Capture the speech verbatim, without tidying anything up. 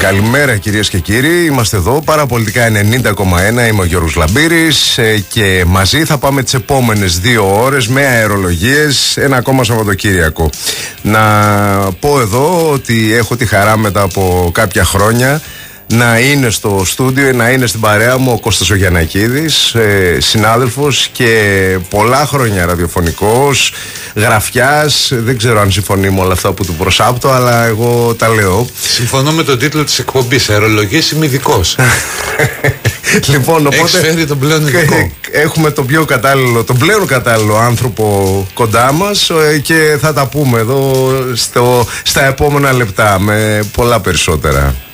Καλημέρα κυρίες και κύριοι, είμαστε εδώ Παραπολιτικά ενενήντα κόμμα ένα, είμαι ο Γιώργος Λαμπύρης και μαζί θα πάμε τις επόμενες δύο ώρες με αερολογίες, ένα ακόμα Σαββατοκύριακο. Να πω εδώ ότι έχω τη χαρά μετά από κάποια χρόνια να είναι στο στούντιο, να είναι στην παρέα μου ο Κώστας ο Γιαννακίδης, ε, συνάδελφος και πολλά χρόνια ραδιοφωνικός, γραφιάς. Δεν ξέρω αν συμφωνεί με όλα αυτά που του προσάπτω, αλλά εγώ τα λέω. Συμφωνώ με τον τίτλο της εκπομπής. Αερολογίες, είμαι ειδικός. Λοιπόν, οπότε έχεις φέρει τον πλέον ειδικό. Έχουμε τον πιο κατάλληλο, τον πλέον κατάλληλο άνθρωπο κοντά μας και θα τα πούμε εδώ στο, στα επόμενα λεπτά με πολλά περισσότερα.